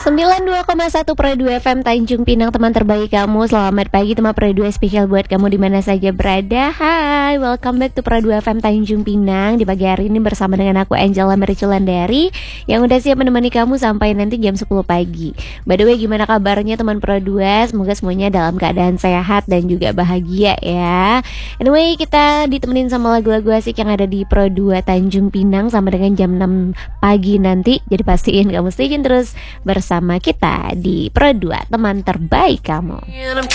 92,1 Pro 2 FM Tanjung Pinang, teman terbaik kamu. Selamat pagi teman Pro 2, spesial buat kamu di mana saja berada. Hai, welcome back to Pro 2 FM Tanjung Pinang. Di pagi hari ini bersama dengan aku Angela Mericulandari yang udah siap menemani kamu sampai nanti jam 10 pagi. By the way, gimana kabarnya teman Pro 2? Semoga semuanya dalam keadaan sehat dan juga bahagia ya. Anyway, kita ditemenin sama lagu-lagu asik yang ada di Pro 2 Tanjung Pinang sampai dengan jam 6 pagi nanti. Jadi pastiin kamu stay tune terus bersama kita di Pro 2, teman terbaik kamu.